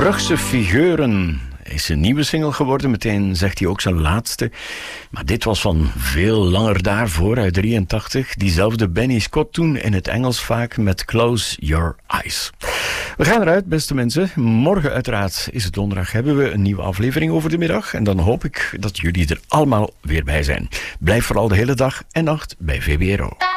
Brugse Figuren is een nieuwe single geworden. Meteen zegt hij ook zijn laatste. Maar dit was van veel langer daarvoor, uit 83. Diezelfde Benny Scott toen in het Engels vaak met Close Your Eyes. We gaan eruit, beste mensen. Morgen uiteraard is het donderdag. Hebben we een nieuwe aflevering over de middag. En dan hoop ik dat jullie er allemaal weer bij zijn. Blijf vooral de hele dag en nacht bij VPRO.